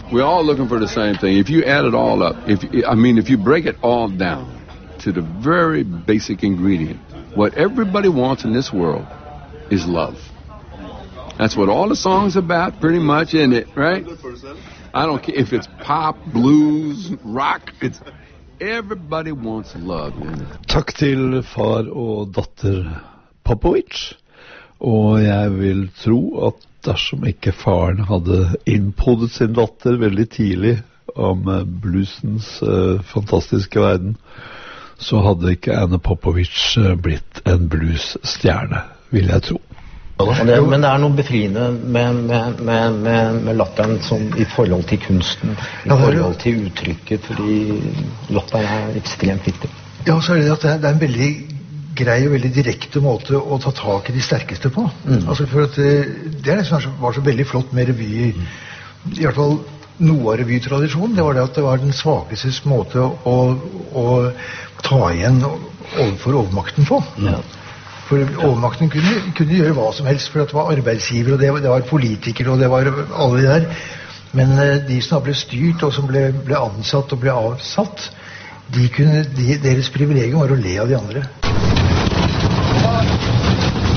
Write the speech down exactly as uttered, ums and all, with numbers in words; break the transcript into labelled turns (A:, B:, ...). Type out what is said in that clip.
A: We're all looking for the same thing. If you add it all up, if I mean, if you break it all down to the very basic ingredient, what everybody wants in this world is love. That's what all the songs are about, pretty much, isn't it, right? I don't care if it's pop, blues, rock, it's everybody wants love, isn't it?
B: Takk til far og datter Popovic. Og jeg vil tro at dersom ikke faren hadde innpodet sin datter veldig tidlig om bluesens uh, fantastiske verden, så hadde ikke Anna Popovic blitt en bluesstjerne, vil jeg tro.
C: Det, men det er noe befriende med, med, med, med, med latteren som, i forhold til kunsten, i forhold til uttrykket, fordi latteren er ekstremt viktig.
D: Ja, så er det at det er, det er en veldig grei og veldig direkte måte å ta tak i de sterkeste på. Mm. Altså for at det, det er det som var så veldig flott med revy, mm. i hvert fall noe av revytradisjonen, det var det at det var den svakestes måte å, å ta igjen overfor overmakten på. Ja. For overmakten kunne, kunne gjøre hva som helst, for det var arbeidsgiver, og det var, det var politikere, og det var alle de der. Men de som ble styrt, og som ble, ble ansatt og ble avsatt, de kunne, de, deres privilegium var å le av de andre.